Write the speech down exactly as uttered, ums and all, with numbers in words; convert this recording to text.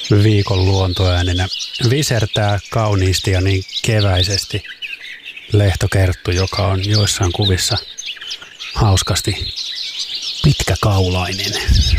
viikon luontoääninä visertää kauniisti ja niin keväisesti lehtokerttu, joka on joissain kuvissa hauskasti pitkäkaulainen.